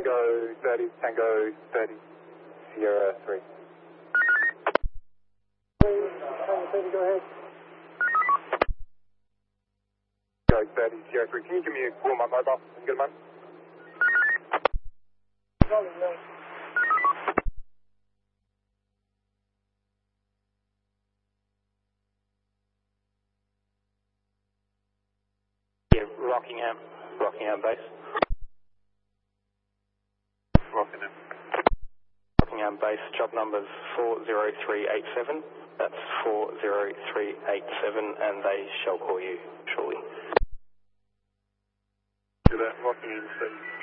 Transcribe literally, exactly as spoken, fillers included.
Tango thirty, Tango thirty, Sierra three. Tango thirty, go ahead. Go thirty, Sierra three. Can you give me a call on my mobile? Good man. Rolling, no. Yeah, Rockingham, Rockingham base. Rockingham. Rockingham base, job numbers four zero three eight seven. That's four zero three eight seven, and they shall call you shortly. To that Rockingham station.